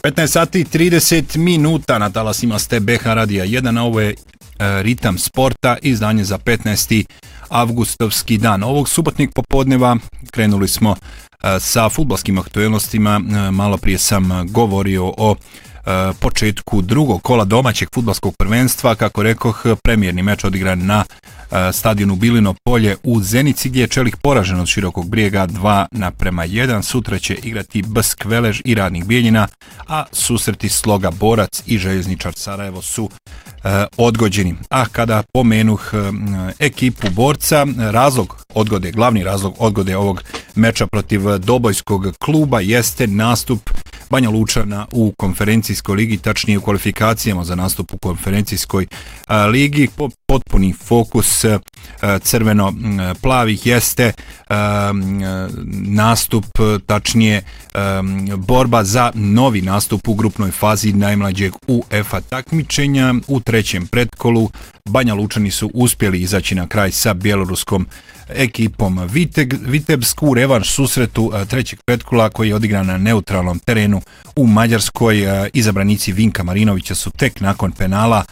15 sati i 30 minuta na talasima ste BH Radija 1, a ovo je Ritam sporta, izdanje za 15. avgustovski dan. Ovog subotnjeg popodneva krenuli smo sa fudbalskim aktualnostima. Malo prije sam govorio o početku drugog kola domaćeg fudbalskog prvenstva. Kako rekoh, premijerni meč odigran na stadionu Bilino polje u Zenici, gdje je Čelik poražen od Širokog Brijega 2:1. Sutra će igrati BSK Velež i Radnik Bijeljina, a susreti Sloga Borac i Željezničar Sarajevo su odgođeni. A kada pomenuh ekipu Borca, glavni razlog odgode ovog meča protiv Dobojskog kluba jeste nastup Banja Lučana u konferencijskoj ligi, tačnije u kvalifikacijama za nastup u konferencijskoj ligi. Potpuni fokus crveno-plavih jeste nastup, tačnije borba za novi nastup u grupnoj fazi najmlađeg UEFA takmičenja. U trećem pretkolu Banja Lučani su uspjeli izaći na kraj sa bjeloruskom ekipom Vitebsku. Revanš susretu trećeg pretkola koji je odigran na neutralnom terenu u Mađarskoj. Izabranici Vinka Marinovića su tek nakon penala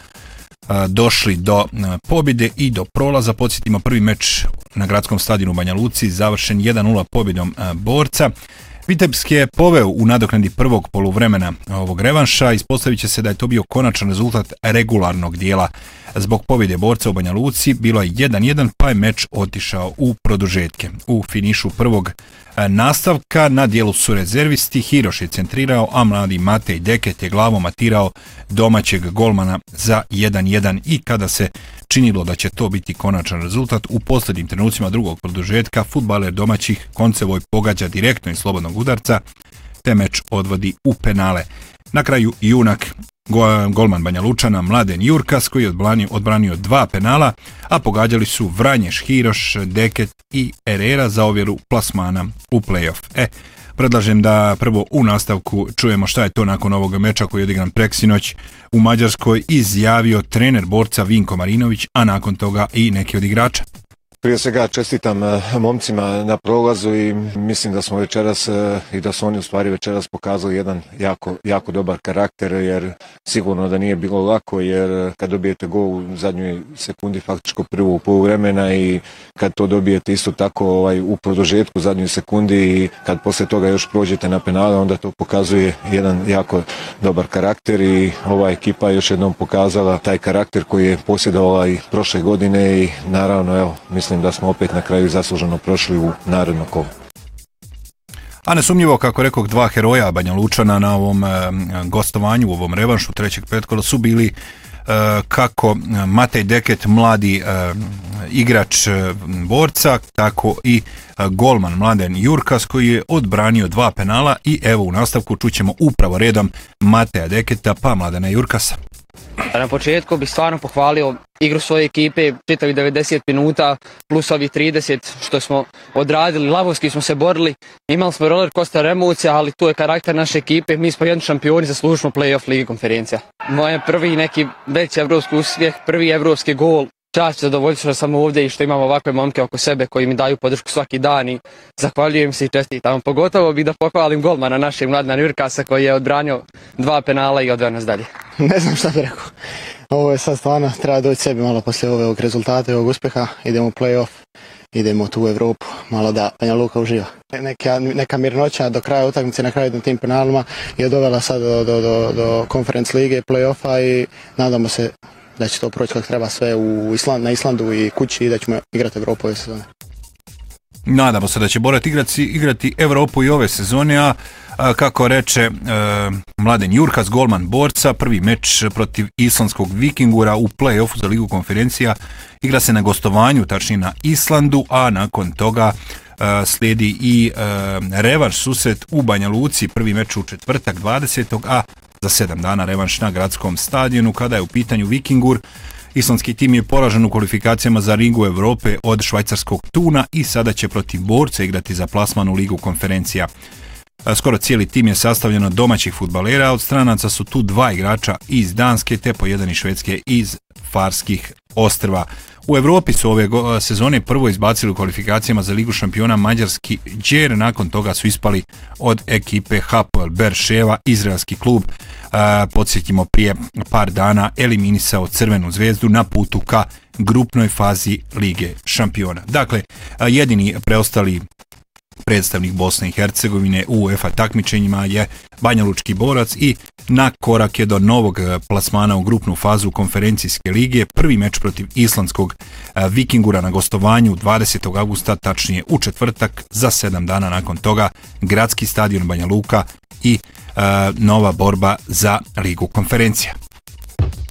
došli do pobjede i do prolaza. Podsjetimo, prvi meč na gradskom stadionu u Banja Luci završen 1:0 pobjedom Borca. Vitebski je poveo u nadoknadi prvog poluvremena ovog revanša. Ispostavit će se da je to bio konačan rezultat regularnog dijela. Zbog pobjede Borca u Banja Luci bilo je 1:1, pa je meč otišao u produžetke. U finišu prvog nastavka na dijelu su rezervisti. Hiroš je centrirao, a mladi Matej Deket je glavom atirao domaćeg golmana za 1:1. I kada se činilo da će to biti konačan rezultat, u posljednjim trenucima drugog produžetka fudbaler domaćih Koncevoj pogađa direktno iz slobodnog udarca, te meč odvodi u penale. Na kraju junak golman Banja Lučana Mladen Jurkas, koji je odbranio 2 penala, a pogađali su Vranješ, Hiroš, Deket i Erera za ovjeru plasmana u play-off. Predlažem da prvo u nastavku čujemo šta je to nakon ovog meča koji je odigran preksinoć u Mađarskoj izjavio trener Borca Vinko Marinović, a nakon toga i neki od igrača. Prije svega čestitam momcima na prolazu i mislim da smo večeras i da su oni u stvari večeras pokazali jedan jako dobar karakter, jer sigurno da nije bilo lako, jer kad dobijete gol u zadnjoj sekundi, faktičko prvo poluvremena, i kad to dobijete isto tako u produžetku u zadnjoj sekundi, i kad poslije toga još prođete na penale, onda to pokazuje jedan jako dobar karakter, i ova ekipa je još jednom pokazala taj karakter koji je posjedovala i prošle godine, i naravno mislim da smo opet na kraju zasluženo prošli u naredno kolo. A nesumnjivo, kako rekoh, 2 heroja Banja Lučana na ovom gostovanju, u ovom revanšu trećeg pretkola su bili kako Matej Deket, mladi igrač Borca, tako i golman Mladen Jurkas, koji je odbranio 2 penala. I evo u nastavku čućemo upravo redom Mateja Deketa pa Mladena Jurkasa. Na početku bih stvarno pohvalio igru svoje ekipe, čitavi 90 minuta plus ovih 30 što smo odradili. Lavovski smo se borili, imali smo roller coaster emocija, ali tu je karakter naše ekipe. Mi smo jedni šampioni, zaslužili smo play-off Ligi konferencija. Moj prvi neki veći evropski uspjeh, prvi evropski gol. Čast, zadovoljstvo što sam ovdje i što imam ovakve momke oko sebe koji mi daju podršku svaki dan, i zahvaljujem se i čestitam. Pogotovo bih da pohvalim golmana našeg Mladena Jurkasa koji je odbranio 2 penala i odveo nas dalje. Ne znam šta bih rekao. Ovo je sad stvarno, treba doći sebi malo poslije ovog rezultata i ovog uspjeha. Idemo u play-off, idemo tu u Evropu, malo da Banja Luka uživa. Neka mirnoća do kraja utakmice, na kraju na tim penalima je dovela sad do Conference lige, play-offa, i nadamo se da će to proći kako treba sve na Islandu i kući, i da ćemo igrati Evropu ove sezone. Nadamo se da će Borac igrati Evropu i ove sezone, a kako reče Mladen Jurkas, golman Borca, prvi meč protiv islandskog Vikingura u play-offu za Ligu konferencija igra se na gostovanju, tačnije na Islandu, a nakon toga slijedi i revanš susret u Banja Luci, prvi meč u četvrtak 20. a za 7 dana revanš na gradskom stadionu. Kada je u pitanju Vikingur, islandski tim je poražen u kvalifikacijama za Ligu Evrope od švajcarskog Tuna i sada će protiv Borca igrati za plasman u Ligu konferencija. Skoro cijeli tim je sastavljen od domaćih fudbalera, od stranaca su tu 2 igrača iz Danske te po 1 iz Švedske iz Farskih ostrva. U Europi su ove sezone prvo izbacili u kvalifikacijama za Ligu šampiona mađarski Đer, nakon toga su ispali od ekipe Hapoel Berševa, izraelski klub. Podsjetimo, prije par dana eliminisao Crvenu zvezdu na putu ka grupnoj fazi Lige šampiona. Dakle, jedini preostali predstavnik Bosne i Hercegovine u UEFA takmičenjima je Banjalučki Borac i na korak je do novog plasmana u grupnu fazu konferencijske lige. Prvi meč protiv islandskog Vikingura na gostovanju 20. augusta, tačnije u četvrtak, za 7 dana nakon toga gradski stadion Banja Luka i nova borba za Ligu konferencija.